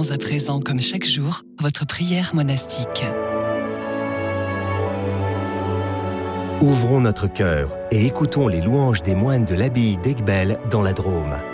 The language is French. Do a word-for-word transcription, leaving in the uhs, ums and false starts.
Commençons à présent, comme chaque jour, votre prière monastique. Ouvrons notre cœur et écoutons les louanges des moines de l'abbaye d'Aiguebelle dans la Drôme.